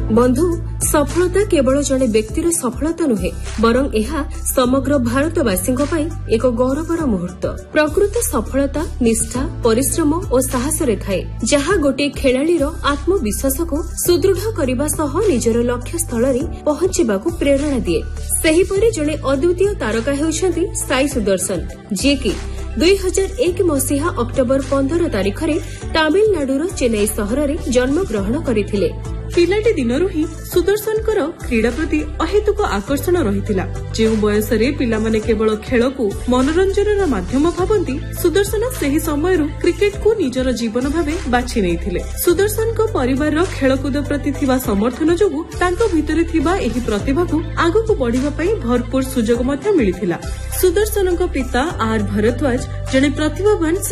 बंधु सफलता केवल जड़े व्यक्तिर सफलता नुहे बरं एहा समग्र भारतवासी एक गौरवर मुहूर्त। प्रकृत सफलता निष्ठा परिश्रम और साहस रे थाए जहा गोटे खेलाड़ीर आत्मविश्वास को सुदृढ़ करने सह निजर लक्ष्य स्थल में पहुंचवाक प्रेरणा दिए। सेहीपरि जड़े अद्वितीय तारका हेउछन्ति साई सुदर्शन जी की 2001 मसीहा अक्टोबर 15 तारिख में तमिलनाडुर चेन्नई सहर में जन्मग्रहण करथिले। पिलाटी दिनरू ही सुदर्शनकर क्रीड़ा प्रति अहेतुक आकर्षण रहिथिला। जेउ बयसरे पिलामाने केवल खेल को मनोरंजन माध्यम भाबंती सुदर्शन सेही समयरू क्रिकेट को निजर जीवन भावे बाछि नैथिले। सुदर्शन को परिवार खेलकूद प्रति थिबा समर्थन जोगु तांको भितरे थिबा एही प्रतिभा को आगु बढ़िबा पई भरपूर सुजोग मध्य मिलिथिला। सुदर्शनक पिता आर भरद्वाज जने प्रतिभावान